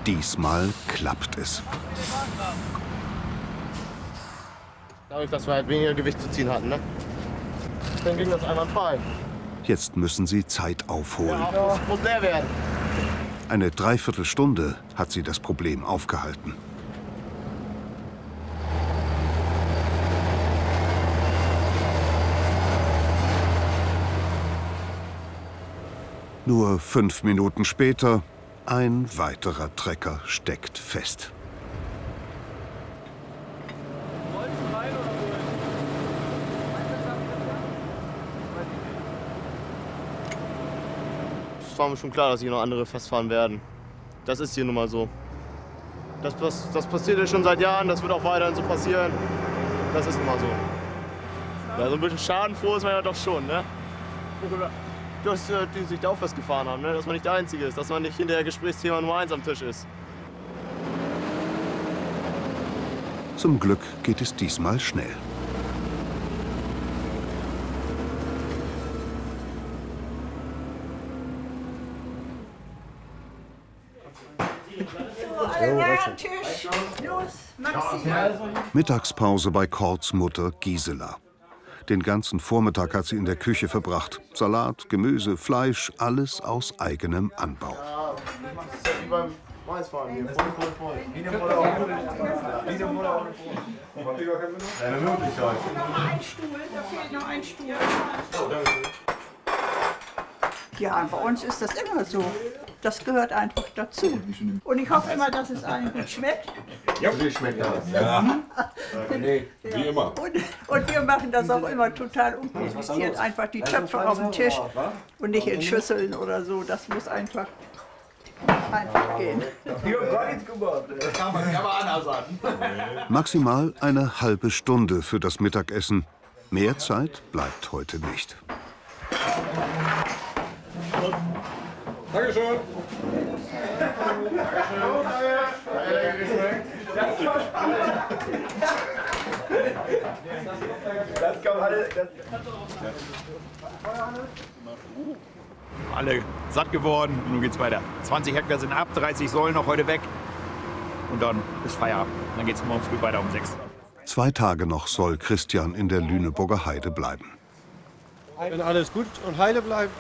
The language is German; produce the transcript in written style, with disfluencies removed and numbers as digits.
Diesmal klappt es. Dadurch, dass wir halt weniger Gewicht zu ziehen hatten, ne? Dann ging das einwandfrei. Jetzt müssen sie Zeit aufholen. Ja, muss leer werden. Eine Dreiviertelstunde hat sie das Problem aufgehalten. Nur 5 Minuten später, ein weiterer Trecker steckt fest. Es war mir schon klar, dass hier noch andere festfahren werden. Das ist hier nun mal so. Das passiert ja schon seit Jahren, das wird auch weiterhin so passieren. Das ist nun mal so. Ja, so ein bisschen schadenfroh ist man ja doch schon, ne? Dass die sich da auch festgefahren haben, ne? Dass man nicht der Einzige ist, dass man nicht hinterher Gesprächsthema Nummer 1 am Tisch ist. Zum Glück geht es diesmal schnell. Mittagspause bei Korts Mutter Gisela. Den ganzen Vormittag hat sie in der Küche verbracht. Salat, Gemüse, Fleisch, alles aus eigenem Anbau. Ja, das ist ja wie beim Maisfahren hier. Voll. Eine Möglichkeit. Ein Stuhl, da fehlt noch ein Stuhl. Ja, bei uns ist das immer so. Das gehört einfach dazu. Und ich hoffe immer, dass es allen gut schmeckt. Ja, wie schmeckt das? Ja. Nee, wie immer. Und wir machen das auch immer total unkompliziert. Einfach die Töpfe auf den Tisch und nicht in Schüsseln oder so. Das muss einfach gehen. Maximal eine halbe Stunde für das Mittagessen. Mehr Zeit bleibt heute nicht. Dankeschön. Alle satt geworden und nun geht's weiter. 20 Hektar sind ab, 30 sollen noch heute weg. Und dann ist Feierabend. Dann geht's morgen früh weiter um 6. 2 Tage noch soll Christian in der Lüneburger Heide bleiben. Wenn alles gut und heile bleibt,